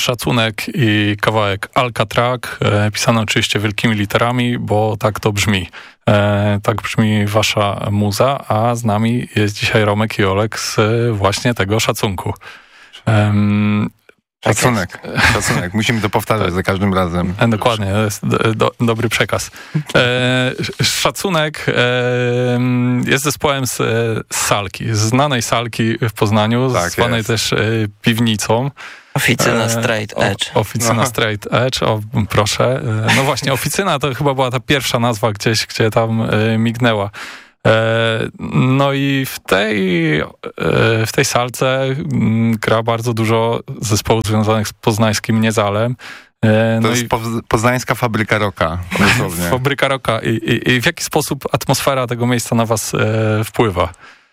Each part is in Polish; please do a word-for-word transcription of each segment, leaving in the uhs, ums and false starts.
Szacunek i kawałek Alcatrak, e, pisane oczywiście wielkimi literami, bo tak to brzmi. E, tak brzmi wasza muza, a z nami jest dzisiaj Romek i Olek z właśnie tego Szacunku. Um, Szacunek, szacunek. Musimy to powtarzać za każdym razem. E, dokładnie, to jest do, do, dobry przekaz. E, szacunek e, jest zespołem z, z Salki, z znanej Salki w Poznaniu, tak, zwanej jest. też e, Piwnicą. Oficyna Straight Edge. O, oficyna no. Straight Edge, o proszę. No właśnie, Oficyna to chyba była ta pierwsza nazwa gdzieś, gdzie tam e, mignęła. No i w tej, w tej salce gra bardzo dużo zespołów związanych z poznańskim Niezalem. No to jest i poznańska fabryka rocka. Fabryka rocka. I, i, I w jaki sposób atmosfera tego miejsca na was e, wpływa?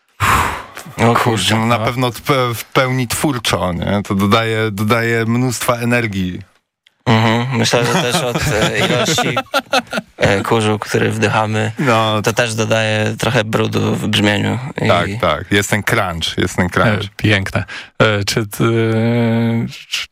No kurczę, no na pewno w pełni twórczo, nie? To dodaje, dodaje mnóstwa energii. Mhm. Myślę, że też od e, ilości e, kurzu, który wdychamy, no, to też dodaje trochę brudu w brzmieniu. I... Tak, tak. Jest ten crunch, jest ten crunch. E, piękne. E, czy, e, czy,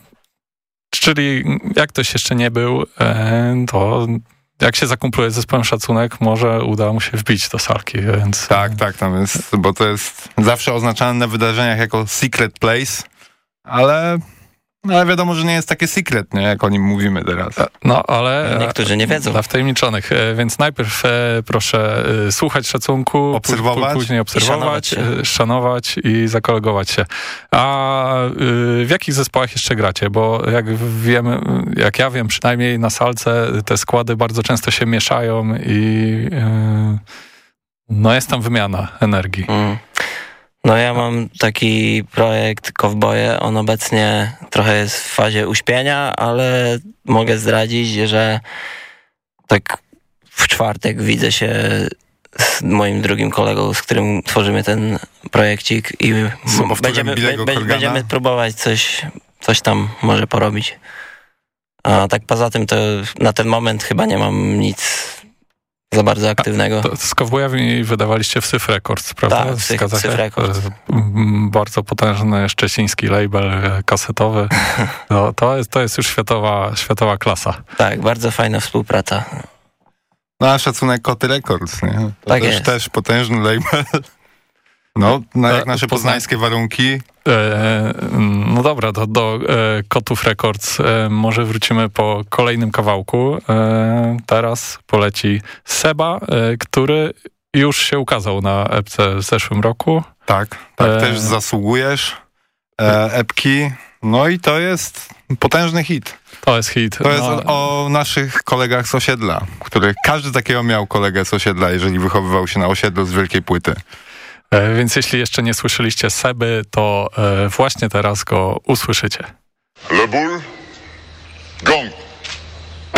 czyli jak ktoś jeszcze nie był, e, to jak się zakumpluje z zespołem Szacunek, może uda mu się wbić do salki, więc... Tak, tak, tam jest, bo to jest zawsze oznaczane na wydarzeniach jako secret place, ale... No ale wiadomo, że nie jest takie secret, nie, jak o nim mówimy teraz. No, ale... Niektórzy nie wiedzą. Dla wtajemniczonych. Więc najpierw e, proszę e, słuchać Szacunku, obserwować, p- później obserwować, i szanować, szanować i zakolegować się. A e, w jakich zespołach jeszcze gracie? Bo jak wiemy, jak ja wiem, przynajmniej na salce te składy bardzo często się mieszają i e, no jest tam wymiana energii. Mm. No ja mam taki projekt Kowboje, on obecnie trochę jest w fazie uśpienia, ale mogę zdradzić, że tak w czwartek widzę się z moim drugim kolegą, z którym tworzymy ten projekcik i będziemy, be, będziemy próbować coś, coś tam może porobić. A tak poza tym to na ten moment chyba nie mam nic za bardzo aktywnego. To z Kowbojami wydawaliście w Syf Records, prawda? Tak, Syf, Syf Records. Bardzo potężny szczeciński label kasetowy. No, to, jest, to jest już światowa, światowa klasa. Tak, bardzo fajna współpraca. No a Szacunek Koty Records, nie? To tak też, jest. też potężny label. No, na jak nasze poznańskie warunki. E, no dobra, to do e, Kotów Records e, może wrócimy po kolejnym kawałku. E, teraz poleci Seba, e, który już się ukazał na epce w zeszłym roku. Tak, tak, e, też zasługujesz. E, epki, no i to jest potężny hit. To jest hit. To no. jest o, o naszych kolegach z osiedla, który każdy takiego miał kolegę z osiedla, jeżeli wychowywał się na osiedlu z wielkiej płyty. Więc jeśli jeszcze nie słyszeliście Seby, to właśnie teraz go usłyszycie. Le Boule, Gong.